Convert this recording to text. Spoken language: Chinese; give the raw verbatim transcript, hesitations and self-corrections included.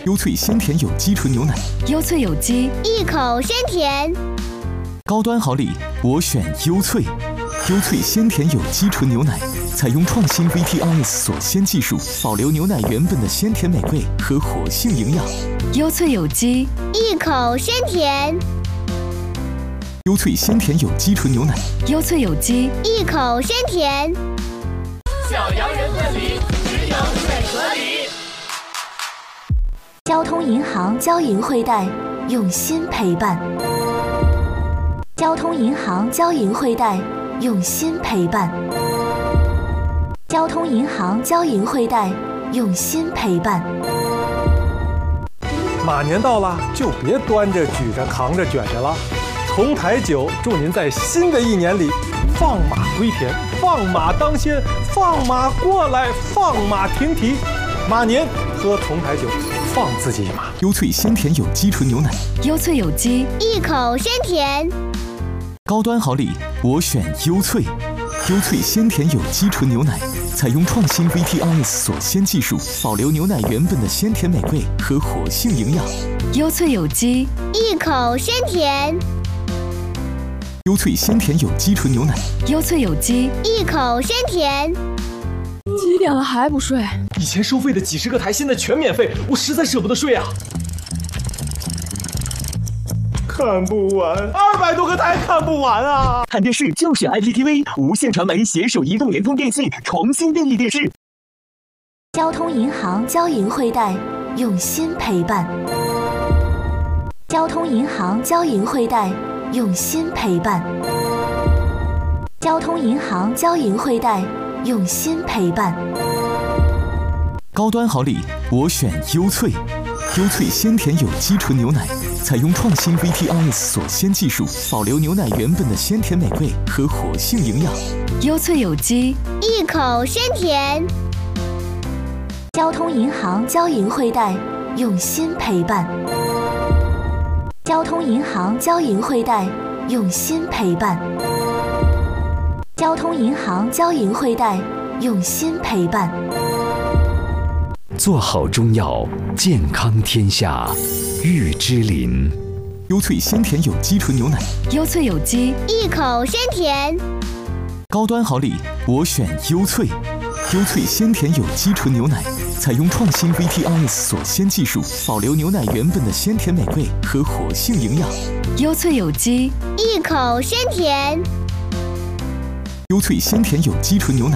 优脆鲜甜有机纯牛奶， 优脆有机， 一口鲜甜。 高端好礼，我选优脆。优脆鲜甜有机纯牛奶，采用创新 V T R S 锁鲜技术，保留牛奶原本的鲜甜美味和活性营养。 优脆有机， 一口鲜甜。 优脆鲜甜有机纯牛奶， 优脆有机， 一口鲜甜。 小洋人问礼，只有最合理。 交通银行交银汇贷，用心陪伴。交通银行交银汇贷，用心陪伴。交通银行交银汇贷，用心陪伴。 马年到了，就别端着、举着、扛着、卷着了。重台酒祝您在新的一年里放马归田，放马当先，放马过来，放马停蹄。马年喝重台酒，放自己一马。 优脆鲜甜有机纯牛奶， 优脆有机， 一口鲜甜。 高端好礼，我选优脆。优脆鲜甜有机纯牛奶，采用创新 V T R S 锁鲜技术，保留牛奶原本的鲜甜美味和活性营养。 优脆有机， 一口鲜甜。 优脆鲜甜有机纯牛奶， 优脆有机， 一口鲜甜。 几点了还不睡？ 以前收费的几十个台现在全免费，我实在舍不得睡啊！看不完，二百多个台看不完啊！ 看电视就选 I P T V， 无线传媒携手移动、联通、电信重新定义电视。 交通银行交银汇贷，用心陪伴。交通银行交银汇贷，用心陪伴。交通银行交银汇贷，用心陪伴。 高端好礼，我选优脆。优脆鲜甜有机纯牛奶，采用创新 V T R S 锁鲜技术，保留牛奶原本的鲜甜美味和活性营养。 优脆有机， 一口鲜甜。 交通银行交银汇贷，用心陪伴。交通银行交银汇贷，用心陪伴。交通银行交银汇贷，用心陪伴。 做好中药，健康天下。玉芝林， 优脆鲜甜有机纯牛奶， 优脆有机， 一口鲜甜。 高端好礼，我选优脆。优脆鲜甜有机纯牛奶，采用创新 V T R S 锁鲜技术，保留牛奶原本的鲜甜美味和活性营养。 优脆有机， 一口鲜甜。 优脆鲜甜有机纯牛奶，